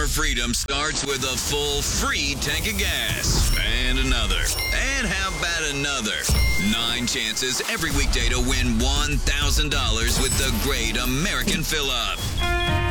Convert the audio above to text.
for freedom starts with a full free tank of gas. And another. And how about another? 9 chances every weekday to win $1,000 with the Great American Fill-Up.